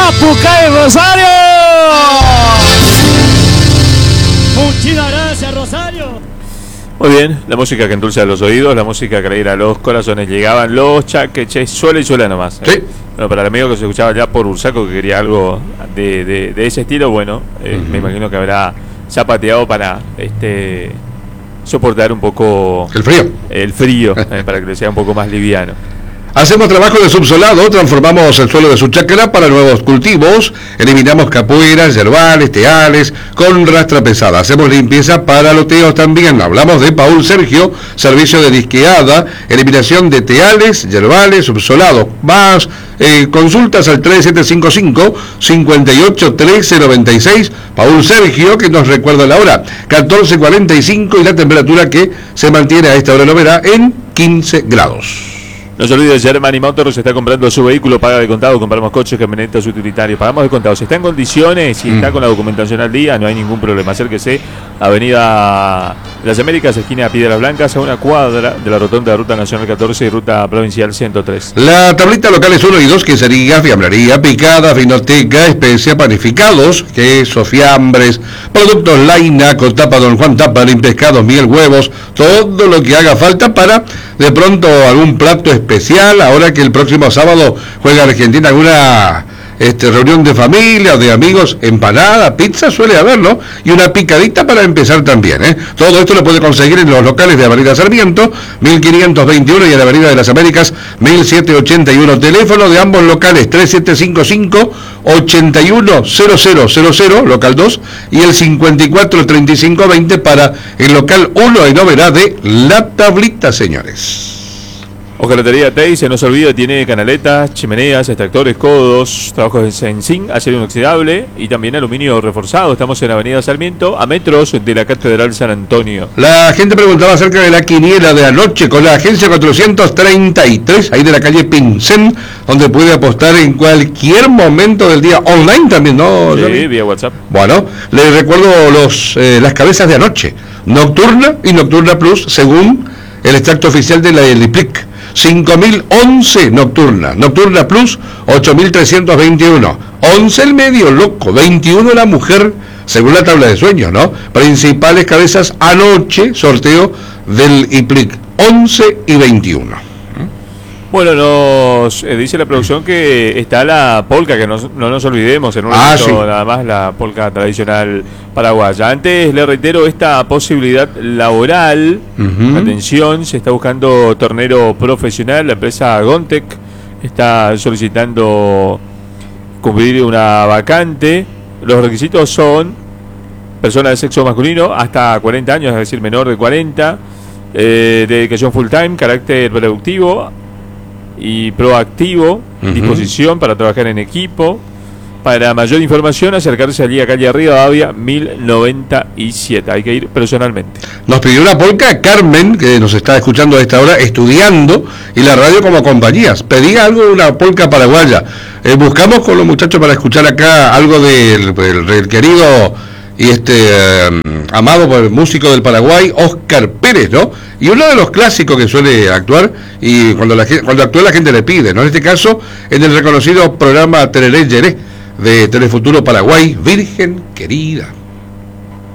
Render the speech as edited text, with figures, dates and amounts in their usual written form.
Sapucay Rosario. Muchísimas gracias, Rosario. Muy bien, la música que endulza los oídos, la música que alegra los corazones. Llegaban los chaqueches, suela y suela nomás. Sí. Bueno, para el amigo que se escuchaba ya por Bursaco que quería algo de ese estilo, bueno, me imagino que habrá zapateado para soportar un poco el frío para que le sea un poco más liviano. Hacemos trabajo de subsolado, transformamos el suelo de su chacra para nuevos cultivos, eliminamos capueras, yerbales, teales, con rastra pesada. Hacemos limpieza para loteos también. Hablamos de Paul Sergio, servicio de disqueada, eliminación de teales, yerbales, subsolado. Más consultas al 3755-581396. Paul Sergio, que nos recuerda la hora, 14:45, y la temperatura que se mantiene a esta hora novena en 15 grados. No se olvide, Germany Motors se está comprando su vehículo, paga de contado, compramos coches, camionetas, utilitarios, pagamos de contado. Si está en condiciones y está con la documentación al día, no hay ningún problema. Acérquese, Avenida de las Américas, esquina Piedras Blancas, a una cuadra de la rotonda de Ruta Nacional 14 y Ruta Provincial 103. La tablita locales 1 y 2, quesería, fiambrería, picada, vinoteca, especia, panificados, quesos, fiambres, productos Laina, Cotapa, Don Juan Taparín, pescados, miel, huevos, todo lo que haga falta para de pronto algún plato especial, ahora que el próximo sábado juega Argentina, alguna reunión de familia o de amigos, empanada, pizza suele haber, ¿no? Y una picadita para empezar también, ¿eh? Todo esto lo puede conseguir en los locales de Avenida Sarmiento, 1521, y en la Avenida de las Américas, 1781. Teléfono de ambos locales, 3755-810000, local 2, y el 543520 para el local 1 en novedad de La Tablita, señores. Hojalatería Teise, no se olvide, tiene canaletas, chimeneas, extractores, codos, trabajos en zinc, acero inoxidable y también aluminio reforzado. Estamos en Avenida Sarmiento, a metros de la Catedral San Antonio. La gente preguntaba acerca de la quiniela de anoche con la agencia 433, ahí de la calle Pincén, donde puede apostar en cualquier momento del día, online también, ¿no? Sí, vía WhatsApp. Bueno, les recuerdo las cabezas de anoche, Nocturna y Nocturna Plus, según el extracto oficial de la ELIPLIC. 5.011 Nocturna, Nocturna Plus 8.321, 11 el medio loco, 21 la mujer, según la tabla de sueños, ¿no? Principales cabezas anoche, sorteo del IPLIC, 11 y 21. Bueno, nos dice la producción que está la polca, que no nos olvidemos, en un momento sí. Nada más la polca tradicional paraguaya. Antes le reitero esta posibilidad laboral. Atención, se está buscando tornero profesional. La empresa Gontec está solicitando cumplir una vacante. Los requisitos son persona de sexo masculino hasta 40 años, es decir, menor de 40, dedicación full time, carácter productivo y proactivo, disposición para trabajar en equipo. Para mayor información, acercarse allí a calle Rivadavia 1097. Hay que ir personalmente. Nos pidió una polca Carmen, que nos está escuchando a esta hora, estudiando, y la radio como compañías. Pedía algo de una polca paraguaya. Buscamos con los muchachos para escuchar acá algo del querido y amado por el músico del Paraguay, Oscar Pérez, ¿no? Y uno de los clásicos que suele actuar, y cuando actúa la gente le pide, ¿no? En este caso, en el reconocido programa Tereré Yeré de Telefuturo Paraguay, Virgen Querida.